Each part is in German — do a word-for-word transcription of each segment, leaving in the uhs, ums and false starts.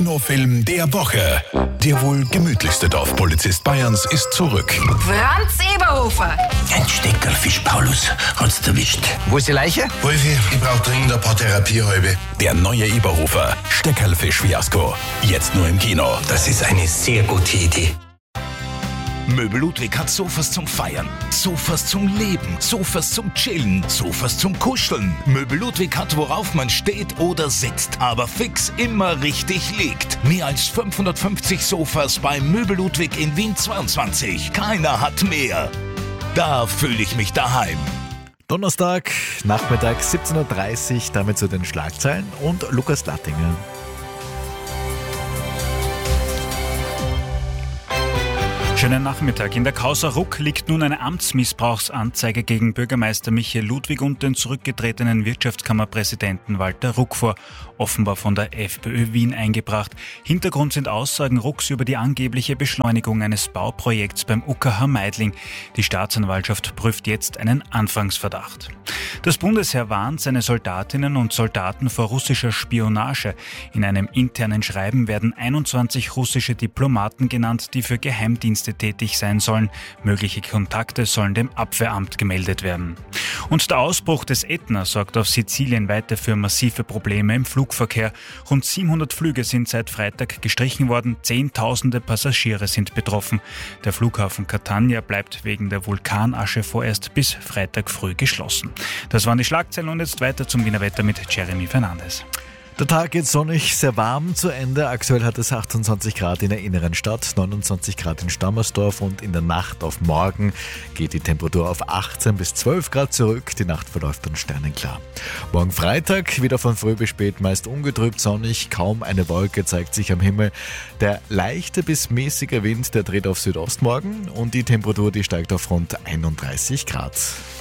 Kinofilm der Woche. Der wohl gemütlichste Dorfpolizist Bayerns ist zurück. Franz Eberhofer. Ein Steckerlfisch, Paulus, hat's erwischt. Wo ist die Leiche? Wolfi, ich brauch dringend ein paar Therapiehalbe. Der neue Eberhofer, Steckerlfisch-Fiasko. Jetzt nur im Kino. Das ist eine sehr gute Idee. Möbel Ludwig hat Sofas zum Feiern, Sofas zum Leben, Sofas zum Chillen, Sofas zum Kuscheln. Möbel Ludwig hat, worauf man steht oder sitzt, aber fix immer richtig liegt. Mehr als fünfhundertfünfzig Sofas bei Möbel Ludwig in Wien zweiundzwanzig. Keiner hat mehr. Da fühle ich mich daheim. Donnerstag, Nachmittag siebzehn Uhr dreißig, damit zu den Schlagzeilen und Lukas Lattinger. Schönen Nachmittag. In der Causa Ruck liegt nun eine Amtsmissbrauchsanzeige gegen Bürgermeister Michael Ludwig und den zurückgetretenen Wirtschaftskammerpräsidenten Walter Ruck vor, offenbar von der FPÖ Wien eingebracht. Hintergrund sind Aussagen Rucks über die angebliche Beschleunigung eines Bauprojekts beim U K H Meidling. Die Staatsanwaltschaft prüft jetzt einen Anfangsverdacht. Das Bundesheer warnt seine Soldatinnen und Soldaten vor russischer Spionage. In einem internen Schreiben werden einundzwanzig russische Diplomaten genannt, die für Geheimdienste tätig sein sollen. Mögliche Kontakte sollen dem Abwehramt gemeldet werden. Und der Ausbruch des Ätna sorgt auf Sizilien weiter für massive Probleme im Flugverkehr. Rund siebenhundert Flüge sind seit Freitag gestrichen worden. Zehntausende Passagiere sind betroffen. Der Flughafen Catania bleibt wegen der Vulkanasche vorerst bis Freitag früh geschlossen. Das waren die Schlagzeilen und jetzt weiter zum Wiener Wetter mit Jeremy Fernandes. Der Tag geht sonnig, sehr warm zu Ende. Aktuell hat es achtundzwanzig Grad in der inneren Stadt, neunundzwanzig Grad in Stammersdorf und in der Nacht auf morgen geht die Temperatur auf achtzehn bis zwölf Grad zurück. Die Nacht verläuft dann sternenklar. Morgen Freitag wieder von früh bis spät meist ungetrübt sonnig, kaum eine Wolke zeigt sich am Himmel. Der leichte bis mäßige Wind, der dreht auf Südost morgen und die Temperatur, die steigt auf rund einunddreißig Grad.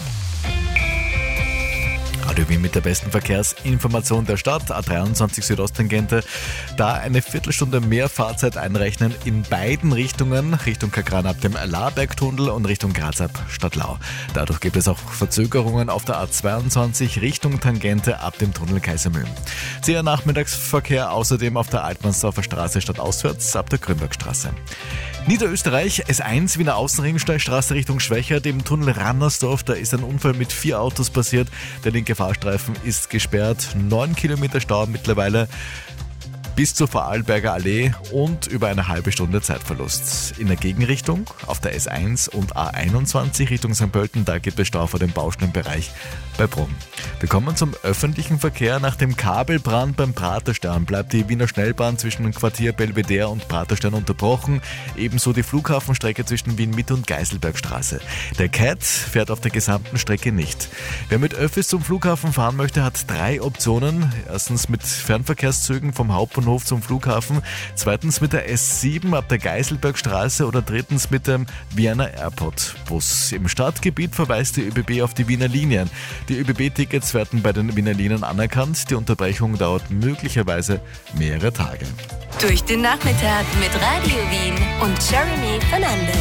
Radio Wien mit der besten Verkehrsinformation der Stadt, A dreiundzwanzig Südosttangente. Da eine Viertelstunde mehr Fahrzeit einrechnen in beiden Richtungen, Richtung Kagran ab dem Lahrbergtunnel und Richtung Graz ab Stadtlau. Dadurch gibt es auch Verzögerungen auf der A zweiundzwanzig Richtung Tangente ab dem Tunnel Kaisermühlen. Sehr Nachmittagsverkehr außerdem auf der Altmannsdorfer Straße stadtauswärts ab der Grünbergstraße. Niederösterreich, S eins Wiener Außenringstraße Richtung Schwächert, im Tunnel Rannersdorf, da ist ein Unfall mit vier Autos passiert. Der linke Fahrstreifen ist gesperrt, neun Kilometer Stau mittlerweile bis zur Vorarlberger Allee und über eine halbe Stunde Zeitverlust. In der Gegenrichtung auf der S eins und A einundzwanzig Richtung Sankt Pölten, da gibt es Stau vor dem Baustellenbereich bei Brunn. Wir kommen zum öffentlichen Verkehr. Nach dem Kabelbrand beim Praterstern bleibt die Wiener Schnellbahn zwischen dem Quartier Belvedere und Praterstern unterbrochen. Ebenso die Flughafenstrecke zwischen Wien-Mitte und Geiselbergstraße. Der C A T fährt auf der gesamten Strecke nicht. Wer mit Öffis zum Flughafen fahren möchte, hat drei Optionen. Erstens mit Fernverkehrszügen vom Hauptbahnhof zum Flughafen, zweitens mit der S sieben ab der Geiselbergstraße oder drittens mit dem Vienna Airport Bus. Im Stadtgebiet verweist die ÖBB auf die Wiener Linien. Die ÖBB-Tickets werden bei den Wiener Linien anerkannt. Die Unterbrechung dauert möglicherweise mehrere Tage. Durch den Nachmittag mit Radio Wien und Jeremy Fernandes.